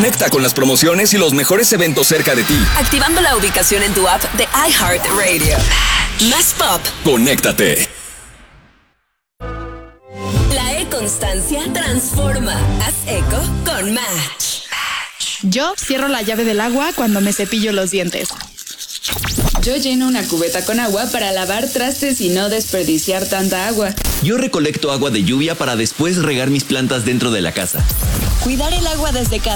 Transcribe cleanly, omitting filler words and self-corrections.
Conecta con las promociones y los mejores eventos cerca de ti. Activando la ubicación en tu app de iHeartRadio. Más pop. Conéctate. La E-Constancia transforma. Haz eco con Match. Yo cierro la llave del agua cuando me cepillo los dientes. Yo lleno una cubeta con agua para lavar trastes y no desperdiciar tanta agua. Yo recolecto agua de lluvia para después regar mis plantas dentro de la casa. Cuidar el agua desde casa